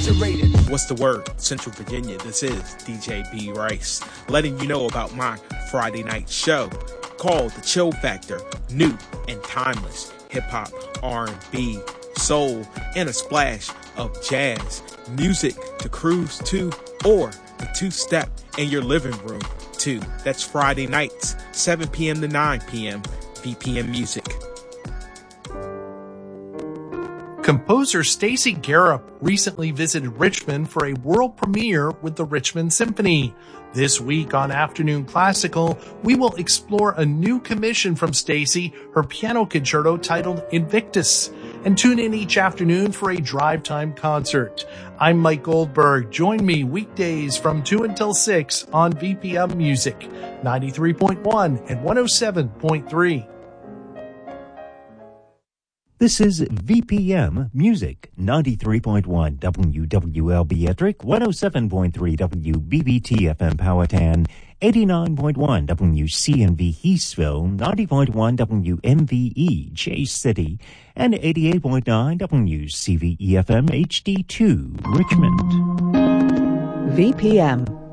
refrigerated. What's the word? Central Virginia, this is DJ B. Rice, letting you know about my Friday night show called The Chill Factor. New and timeless hip-hop, R&B, soul, and a splash of jazz. Music to cruise to or the two-step in your living room too. That's Friday nights, 7 p.m. to 9 p.m. VPM Music. Composer Stacy Garup recently visited Richmond for a world premiere with the Richmond Symphony. This week on Afternoon Classical, we will explore a new commission from Stacy, her piano concerto titled Invictus, and tune in each afternoon for a drive time concert. I'm Mike Goldberg. Join me weekdays from 2 until 6 on VPM Music, 93.1 and 107.3. This is VPM Music, 93.1 WWLB Ettrick, 107.3 WBBT FM Powhatan, 89.1 WCNV Heathsville, 90.1 WMVE Chase City, and 88.9 WCVE FM HD2 Richmond. VPM